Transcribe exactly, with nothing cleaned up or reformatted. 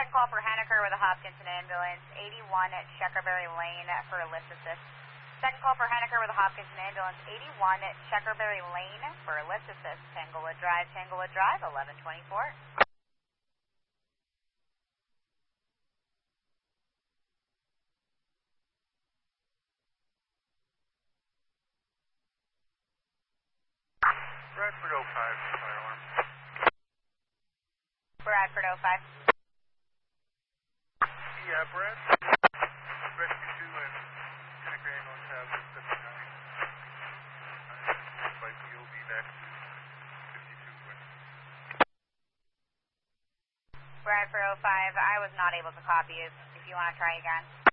Second call for Henniker with a Hopkinton ambulance, eighty-one at Checkerberry Lane for a lift assist. Second call for Henniker with a Hopkinton ambulance, eighty-one at Checkerberry Lane for a lift assist. Tanglewood Drive, Tanglewood Drive, eleven twenty-four. Bradford oh five, fire alarm. Bradford oh five. Yeah, Brad. Rescue two and Henniker ambulance have fifty-nine. By P O V back to fifty-two. Bradford oh five, I was not able to copy you. If you want to try again.